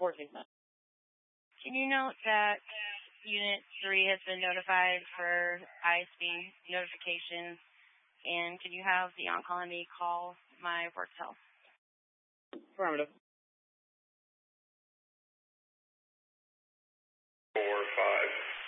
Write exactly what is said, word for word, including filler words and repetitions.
fourteen minutes. Can you note that Unit three has been notified for I S B notification, and can you have the on-call M E call my work cell? Affirmative. Four, five.